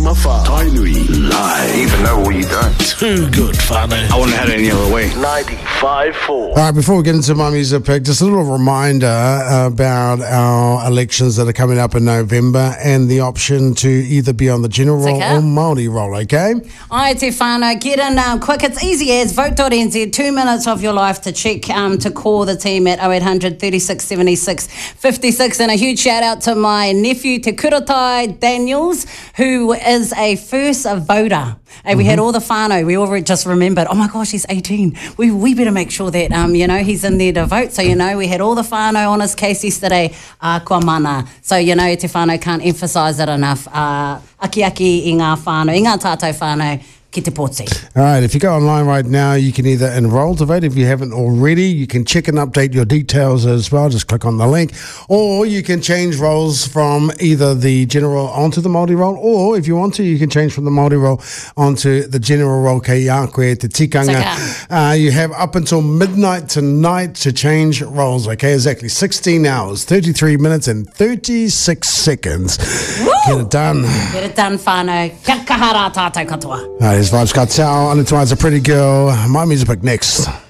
Mawha. Tainui live. Even though all you don't. Too good, whānau. I wouldn't have had it any other way. 95.4. All right, before we get into my music pick, just a little reminder about our elections that are coming up in November and the option to either be on the general roll or Māori roll, okay? Ai te whānau, get in quick. It's easy as vote.nz, 2 minutes of your life to check to call the team at 0800 36 76 56. And a huge shout out to my nephew, Te Kuratai Daniels, who is a first voter. And we had all the whānau. We all just remembered, oh my gosh, he's 18. We better make sure that, he's in there to vote. So, we had all the whānau on his case yesterday. Kua mana. So, te whānau can't emphasise it enough. Aki i ngā whānau, i ngā tātou whānau. All right, if you go online right now, you can either enroll to vote. If you haven't already, you can check and update your details as well. Just click on the link. Or you can change roles from either the general onto the Māori role, or if you want to, you can change from the Māori role onto the general role. Kei a koe te tikanga. You have up until midnight tonight to change roles, okay? Exactly 16 hours, 33 minutes and 36 seconds. Woo! Get it done. Get it done, whānau. Kia kahara tātou katoa. All right, Vibes Cartel, Anna Twine's a Pretty Girl. My music pick next.